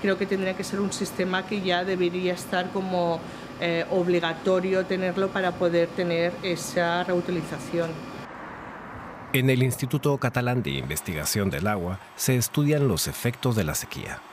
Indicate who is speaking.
Speaker 1: creo que tendría que ser un sistema que ya debería estar como obligatorio tenerlo para poder tener esa reutilización.
Speaker 2: En el Instituto Catalán de Investigación del Agua se estudian los efectos de la sequía.